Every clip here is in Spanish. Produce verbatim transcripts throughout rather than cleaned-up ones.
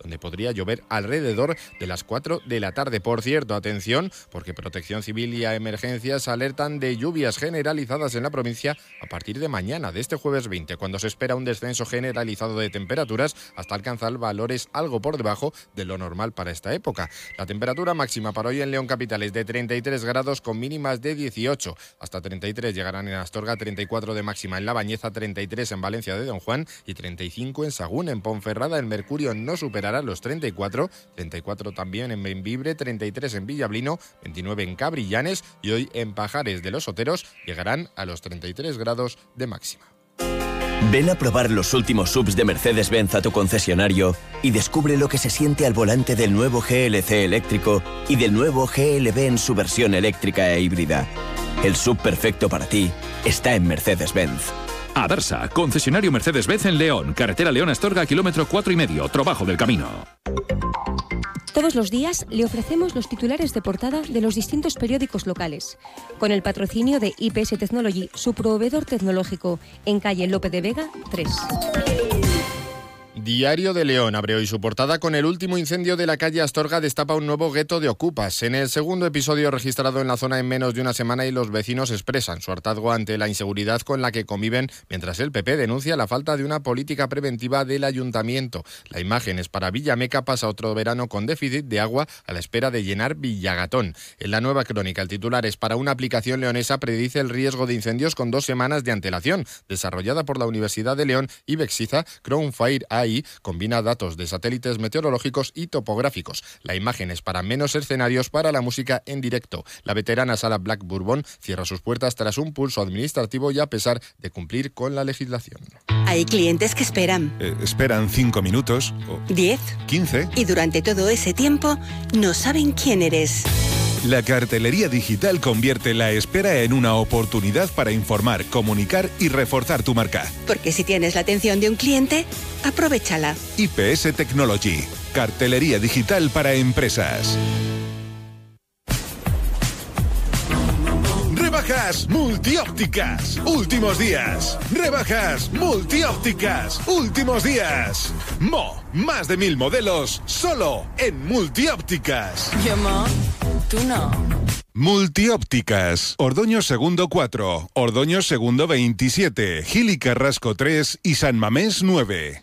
donde podría llover alrededor de las cuatro de la tarde. Por cierto, atención, porque Protección Civil y Emergencias alertan de lluvias generalizadas en la provincia a partir de mañana, de este jueves veinte, cuando se espera un descenso generalizado de temperaturas hasta alcanzar valores algo por debajo de lo normal para esta época. La temperatura máxima para hoy en León capital es de treinta y tres grados con mínimas de dieciocho. Hasta treinta y tres llegarán en Astorga, treinta y cuatro de máxima en La Bañeza, treinta y tres en Valencia de Don Juan y treinta y cinco en Sagún. En Ponferrada el mercurio no superará los treinta y cuatro, treinta y cuatro también en Bembibre, treinta y tres en Villablino, veintinueve en Cabrillanes y hoy en Pajares de los Oteros llegarán a los treinta y tres grados de máxima. Ven a probar los últimos S U Vs de Mercedes-Benz a tu concesionario y descubre lo que se siente al volante del nuevo G L C eléctrico y del nuevo G L B en su versión eléctrica e híbrida. El S U V perfecto para ti está en Mercedes-Benz. Adarsa, concesionario Mercedes-Benz en León, carretera León-Astorga, kilómetro cuatro y medio, trabajo del camino. Todos los días le ofrecemos los titulares de portada de los distintos periódicos locales, con el patrocinio de I P S Technology, su proveedor tecnológico, en calle Lope de Vega tres. Diario de León abre hoy su portada con el último incendio de la calle Astorga destapa un nuevo gueto de ocupas. En el segundo episodio registrado en la zona en menos de una semana y los vecinos expresan su hartazgo ante la inseguridad con la que conviven, mientras el P P denuncia la falta de una política preventiva del ayuntamiento. La imagen es para Villameca, pasa otro verano con déficit de agua a la espera de llenar Villagatón. En la nueva crónica el titular es para una aplicación leonesa predice el riesgo de incendios con dos semanas de antelación, desarrollada por la Universidad de León y Bexiza. Crownfire A I combina datos de satélites meteorológicos y topográficos. La imagen es para menos escenarios para la música en directo. La veterana sala Black Bourbon cierra sus puertas tras un pulso administrativo y a pesar de cumplir con la legislación. Hay clientes que esperan. Eh, esperan cinco minutos. O diez. quince. Y durante todo ese tiempo no saben quién eres. La cartelería digital convierte la espera en una oportunidad para informar, comunicar y reforzar tu marca. Porque si tienes la atención de un cliente, aprovéchala. I P S Technology, cartelería digital para empresas. Rebajas multiópticas, últimos días. Rebajas multiópticas, últimos días. Mo, más de mil modelos, solo en multiópticas. Yo, Mo, tú no. Multiópticas, Ordoño Segundo cuatro, Ordoño Segundo veintisiete, Gil y Carrasco tres y San Mamés nueve.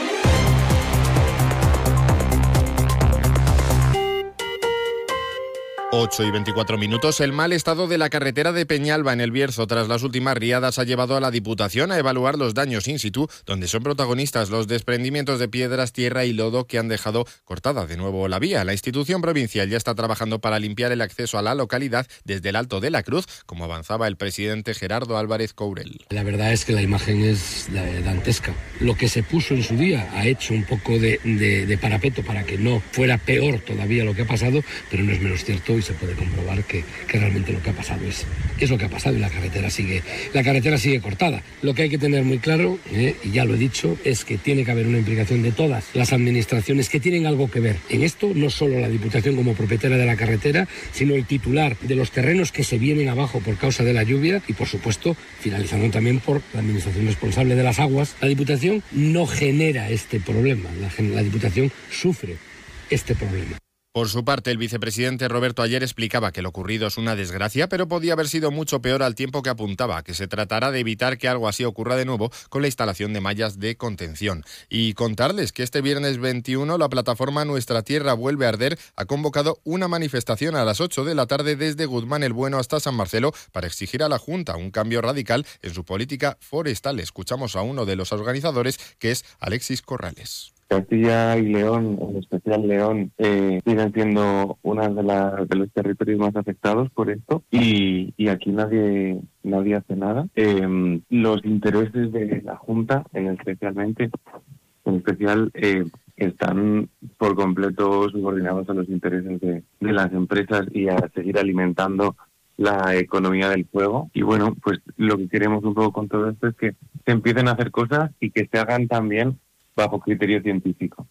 ocho y veinticuatro minutos. El mal estado de la carretera de Peñalba en el Bierzo tras las últimas riadas ha llevado a la Diputación a evaluar los daños in situ, donde son protagonistas los desprendimientos de piedras, tierra y lodo que han dejado cortada de nuevo la vía. La institución provincial ya está trabajando para limpiar el acceso a la localidad desde el Alto de la Cruz, como avanzaba el presidente Gerardo Álvarez Courel. La verdad es que la imagen es dantesca. Lo que se puso en su día ha hecho un poco de, de, de parapeto para que no fuera peor todavía lo que ha pasado, pero no es menos cierto y se puede comprobar que, que realmente lo que ha pasado es, es lo que ha pasado y la carretera sigue, la carretera sigue cortada. Lo que hay que tener muy claro, eh, y ya lo he dicho, es que tiene que haber una implicación de todas las administraciones que tienen algo que ver en esto, no solo la Diputación como propietaria de la carretera, sino el titular de los terrenos que se vienen abajo por causa de la lluvia y, por supuesto, finalizando también por la administración responsable de las aguas. La Diputación no genera este problema, la, la Diputación sufre este problema. Por su parte, el vicepresidente Roberto Ayer explicaba que lo ocurrido es una desgracia, pero podía haber sido mucho peor al tiempo que apuntaba, que se tratará de evitar que algo así ocurra de nuevo con la instalación de mallas de contención. Y contarles que este viernes veintiuno la plataforma Nuestra Tierra Vuelve a Arder ha convocado una manifestación a las ocho de la tarde desde Guzmán el Bueno hasta San Marcelo para exigir a la Junta un cambio radical en su política forestal. Escuchamos a uno de los organizadores, que es Alexis Corrales. Castilla y León, en especial León, eh, siguen siendo uno de, la, de los territorios más afectados por esto y, y aquí nadie nadie hace nada. Eh, los intereses de la Junta, en especialmente, en especial, eh, están por completo subordinados a los intereses de, de las empresas y a seguir alimentando la economía del fuego. Y bueno, pues lo que queremos un poco con todo esto es que se empiecen a hacer cosas y que se hagan también bajo criterio científico.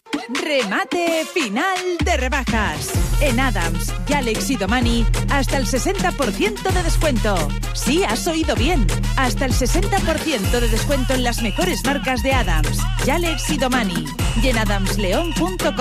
Remate final de rebajas. En Adams, Yalex y Domani, hasta el sesenta por ciento de descuento. Sí, has oído bien. Hasta el sesenta por ciento de descuento en las mejores marcas de Adams, Yalex y Domani. Y en adams león punto com.